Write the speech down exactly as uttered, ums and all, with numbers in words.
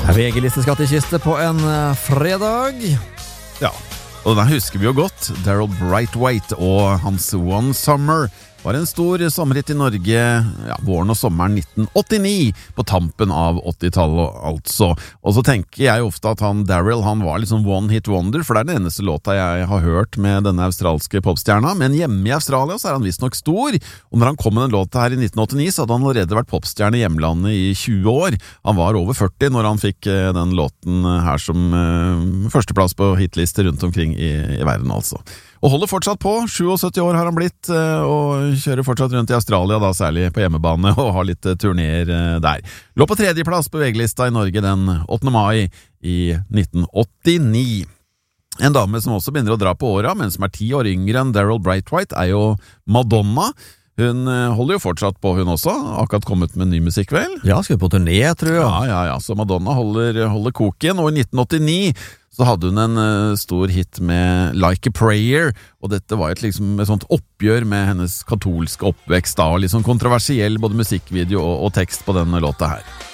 V G-listeskattekiste på en fredag. Ja, og den husker vi jo godt. Darryl Brightwhite og hans One Summer var en stor sommerhit i Norge, ja, våren og sommeren nitten åttini, på tampen av åttitallet altså. Og så tenker jeg ofte at han, Darryl, han var litt sånn one hit wonder, for det er den eneste låta jeg har hørt med denne australske popstjerna, men hjemme i Australia så er han visst nok stor, og når han kom med den låta her i nitten åttini, så hadde han allerede vært popstjerne i hjemlandet i tjue år. Han var over førti når han fikk den låten her som uh, førsteplass på hitlister rundt omkring i, i verden altså. Og holder fortsatt på, syttisju år har han blitt, og kjører fortsatt rundt i Australia, da særlig på hjemmebane, og har litt turnéer der. Lå på tredjeplass på V G-lista i Norge den åttende mai i nitten åttini. En dame som også begynner å dra på åra, men som er ti år yngre enn Darryl Brightwhite, er jo Madonna. Hun holder jo fortsatt på, hun også. Akkurat kommet med ny musikk, vel? Ja, skal vi på turné, tror jeg. Ja, ja, ja. Så Madonna holder, holder koken, og i nitten åttini så hadde hun en uh, stor hit med Like a Prayer, og dette var et, liksom, et sånt oppgjør med hennes katolske oppvekst, da, og liksom kontroversiell både musikkvideo og, og tekst på denne låta her.